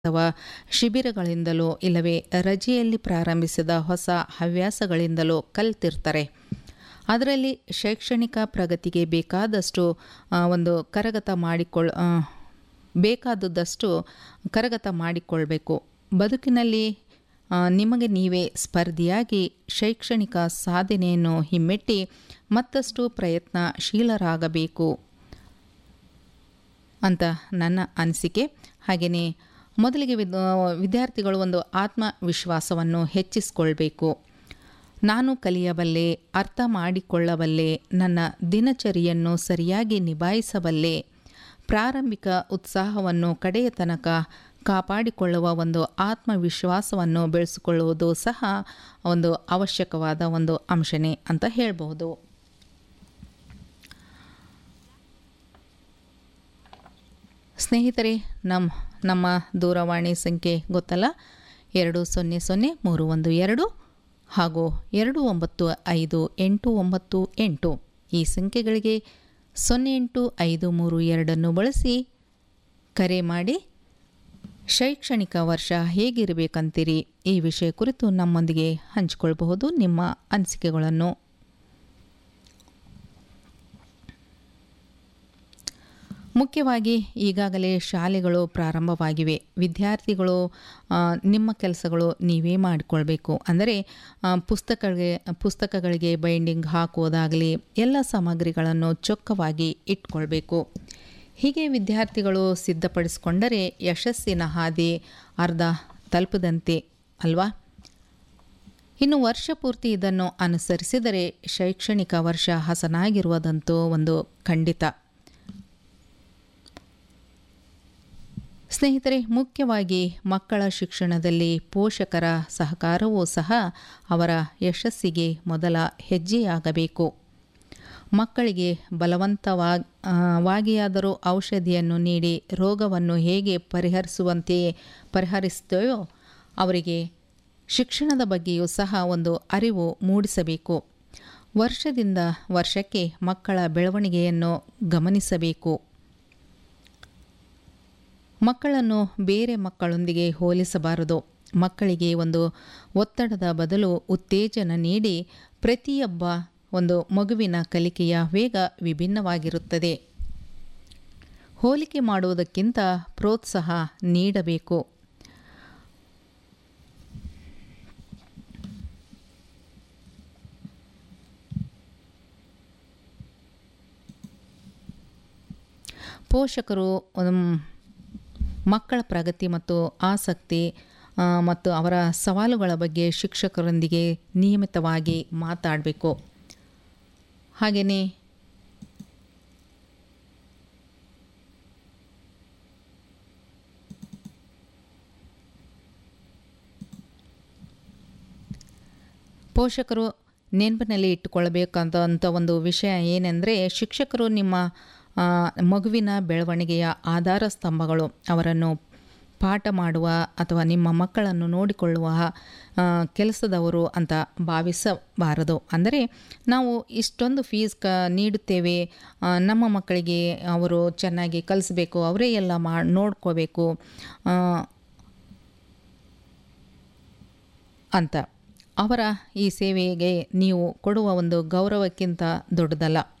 ಅಥವಾ ಶಿಬಿರಗಳಿಂದಲೋ ಇಲ್ಲವೇ ರಜೆಯಲ್ಲಿ ಪ್ರಾರಂಭಿಸಿದ ಹೊಸ ಹವ್ಯಾಸಗಳಿಂದಲೋ ಕಲಿತಿರ್ತಾರೆ. ಅದರಲ್ಲಿ ಶೈಕ್ಷಣಿಕ ಪ್ರಗತಿಗೆ ಬೇಕಾದದ್ದಷ್ಟು ಕರಗತ ಮಾಡಿಕೊಳ್ಬೇಕು. ಬದುಕಿನಲ್ಲಿ ನಿಮಗೆ ನೀವೇ ಸ್ಪರ್ಧಿಯಾಗಿ ಶೈಕ್ಷಣಿಕ ಸಾಧನೆಯನ್ನು ಹಿಮ್ಮೆಟ್ಟಿ ಮತ್ತಷ್ಟು ಪ್ರಯತ್ನಶೀಲರಾಗಬೇಕು ಅಂತ ನನ್ನ ಅನಿಸಿಕೆ. ಹಾಗೆಯೇ ಮೊದಲಿಗೆ ವಿದ್ಯಾರ್ಥಿಗಳು ಒಂದು ಆತ್ಮವಿಶ್ವಾಸವನ್ನು ಹೆಚ್ಚಿಸಿಕೊಳ್ಬೇಕು. ನಾನು ಕಲಿಯಬಲ್ಲೆ, ಅರ್ಥ ಮಾಡಿಕೊಳ್ಳಬಲ್ಲೆ, ನನ್ನ ದಿನಚರಿಯನ್ನು ಸರಿಯಾಗಿ ನಿಭಾಯಿಸಬಲ್ಲೆ, ಪ್ರಾರಂಭಿಕ ಉತ್ಸಾಹವನ್ನು ಕಡೆಯ ತನಕ ಕಾಪಾಡಿಕೊಳ್ಳುವ ಒಂದು ಆತ್ಮವಿಶ್ವಾಸವನ್ನು ಬೆಳೆಸಿಕೊಳ್ಳುವುದು ಸಹ ಒಂದು ಅವಶ್ಯಕವಾದ ಒಂದು ಅಂಶನೇ ಅಂತ ಹೇಳಬಹುದು. ಸ್ನೇಹಿತರೆ, ನಮ್ಮ ದೂರವಾಣಿ ಸಂಖ್ಯೆ ಗೊತ್ತಲ್ಲ, 200312 ಹಾಗೂ 295898. ಈ ಸಂಖ್ಯೆಗಳಿಗೆ 08532 ಬಳಸಿ ಕರೆ ಮಾಡಿ ಶೈಕ್ಷಣಿಕ ವರ್ಷ ಹೇಗಿರಬೇಕಂತೀರಿ ಈ ವಿಷಯ ಕುರಿತು ನಮ್ಮೊಂದಿಗೆ ಹಂಚಿಕೊಳ್ಳಬಹುದು ನಿಮ್ಮ ಅನಿಸಿಕೆಗಳನ್ನು. ಮುಖ್ಯವಾಗಿ ಈಗಾಗಲೇ ಶಾಲೆಗಳು ಪ್ರಾರಂಭವಾಗಿವೆ. ವಿದ್ಯಾರ್ಥಿಗಳು ನಿಮ್ಮ ಕೆಲಸಗಳು ನೀವೇ ಮಾಡಿಕೊಳ್ಬೇಕು. ಅಂದರೆ ಪುಸ್ತಕಗಳಿಗೆ ಬೈಂಡಿಂಗ್ ಹಾಕುವುದಾಗಲಿ ಎಲ್ಲ ಸಾಮಗ್ರಿಗಳನ್ನು ಚೊಕ್ಕವಾಗಿ ಇಟ್ಕೊಳ್ಬೇಕು. ಹೀಗೆ ವಿದ್ಯಾರ್ಥಿಗಳು ಸಿದ್ಧಪಡಿಸಿಕೊಂಡರೆ ಯಶಸ್ಸಿನ ಹಾದಿ ಅರ್ಧ ತಲುಪದಂತೆ ಅಲ್ವಾ? ಇನ್ನು ವರ್ಷ ಪೂರ್ತಿ ಇದನ್ನು ಅನುಸರಿಸಿದರೆ ಶೈಕ್ಷಣಿಕ ವರ್ಷ ಹಸನಾಗಿರುವುದಂತೂ ಒಂದು ಖಂಡಿತ. ಸ್ನೇಹಿತರೆ, ಮುಖ್ಯವಾಗಿ ಮಕ್ಕಳ ಶಿಕ್ಷಣದಲ್ಲಿ ಪೋಷಕರ ಸಹಕಾರವೂ ಸಹ ಅವರ ಯಶಸ್ಸಿಗೆ ಮೊದಲ ಹೆಜ್ಜೆಯಾಗಬೇಕು. ಮಕ್ಕಳಿಗೆ ಬಲವಂತವಾಗಿಯಾದರೂ ಔಷಧಿಯನ್ನು ನೀಡಿ ರೋಗವನ್ನು ಹೇಗೆ ಪರಿಹರಿಸುತ್ತೇವೋ ಅವರಿಗೆ ಶಿಕ್ಷಣದ ಬಗ್ಗೆಯೂ ಸಹ ಒಂದು ಅರಿವು ಮೂಡಿಸಬೇಕು. ವರ್ಷದಿಂದ ವರ್ಷಕ್ಕೆ ಮಕ್ಕಳ ಬೆಳವಣಿಗೆಯನ್ನು ಗಮನಿಸಬೇಕು. ಮಕ್ಕಳನ್ನು ಬೇರೆ ಮಕ್ಕಳೊಂದಿಗೆ ಹೋಲಿಸಬಾರದು. ಮಕ್ಕಳಿಗೆ ಒಂದು ಒತ್ತಡದ ಬದಲು ಉತ್ತೇಜನ ನೀಡಿ ಪ್ರತಿಯೊಬ್ಬ ಒಂದು ಮಗುವಿನ ಕಲಿಕೆಯ ವೇಗ ವಿಭಿನ್ನವಾಗಿರುತ್ತದೆ. ಹೋಲಿಕೆ ಮಾಡುವುದಕ್ಕಿಂತ ಪ್ರೋತ್ಸಾಹ ನೀಡಬೇಕು. ಪೋಷಕರು ಮಕ್ಕಳ ಪ್ರಗತಿ ಮತ್ತು ಆಸಕ್ತಿ ಮತ್ತು ಅವರ ಸವಾಲುಗಳ ಬಗ್ಗೆ ಶಿಕ್ಷಕರೊಂದಿಗೆ ನಿಯಮಿತವಾಗಿ ಮಾತಾಡಬೇಕು. ಹಾಗೆಯೇ ಪೋಷಕರು ನೆನಪಿನಲ್ಲಿ ಇಟ್ಟುಕೊಳ್ಳಬೇಕಂತ ಒಂದು ವಿಷಯ ಏನೆಂದರೆ, ಶಿಕ್ಷಕರು ನಿಮ್ಮ ಮಗುವಿನ ಬೆಳವಣಿಗೆಯ ಆಧಾರ ಸ್ತಂಭಗಳು. ಅವರನ್ನು ಪಾಠ ಮಾಡುವ ಅಥವಾ ನಿಮ್ಮ ಮಕ್ಕಳನ್ನು ನೋಡಿಕೊಳ್ಳುವ ಕೆಲಸದವರು ಅಂತ ಭಾವಿಸಬಾರದು. ಅಂದರೆ ನಾವು ಇಷ್ಟೊಂದು ಫೀಸ್ ನೀಡುತ್ತೇವೆ, ನಮ್ಮ ಮಕ್ಕಳಿಗೆ ಅವರು ಚೆನ್ನಾಗಿ ಕಲಿಸಬೇಕು, ಅವರೇ ಎಲ್ಲ ನೋಡ್ಕೋಬೇಕು ಅಂತ. ಅವರ ಈ ಸೇವೆಗೆ ನೀವು ಕೊಡುವ ಒಂದು ಗೌರವಕ್ಕಿಂತ ದೊಡ್ಡದಲ್ಲ.